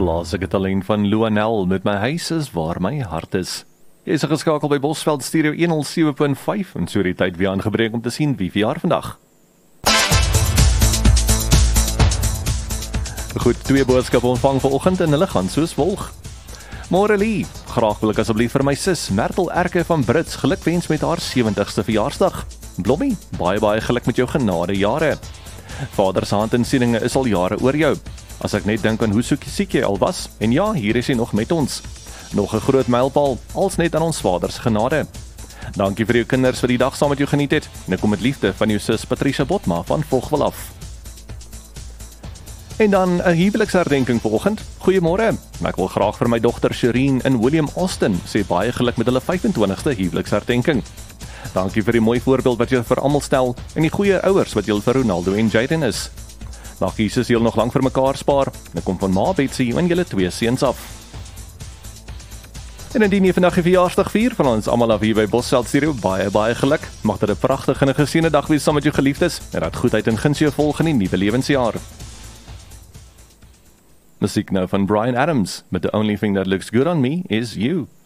Plaaslike talent van Luanel met my huis is waar my hart is. Jy is geskakel by Bosveld Stereo 107.5 en so die tyd weer aangebreek om te sien wie verjaar vandag. Goed, 2 boodskappe ontvang vanoggend en hulle gaan soos volg. Môre Lee, graag wil ek asseblief vir my sis Mertel Erke van Brits gelukwens met haar 70ste verjaarsdag. Blommie, baie geluk met jou genade jare. Vader se handinsienings is al jare oor jou. As ek net dink aan hoe siek jy al was, en ja, hier is hy nog met ons. Nog 'n groot mylpaal, als net aan ons Vader se genade. Dankie vir jou kinders vir die dag saam met jou geniet het, en ek kom met liefde van jou sus Patricia Botma van Vogwel af. En dan 'n huweliksherdenking vanoggend. Goeiemôre. Ek wil graag vir my dogter Shireen en William Austin sê baie geluk met hulle 25ste huweliksherdenking. Dankie vir die mooi voorbeeld wat jy vir almal stel en die goeie ouers wat jy vir Ronaldo en Jaden is. Mag Jesus julle nog lank vir mekaar spaar. Ek kom van Ma Betsy en julle 2 seuns af. En indien jy vandag 'n verjaarsdag vier van ons almal af hier by Bosveld Stereo, baie geluk. Mag dit 'n pragtige en 'n geseënde dag wees saam met jou geliefdes en dat goedheid en guns jou volg in die nuwe lewensjaar. Musiek nou van Bryan Adams met The Only Thing That Looks Good on Me Is You.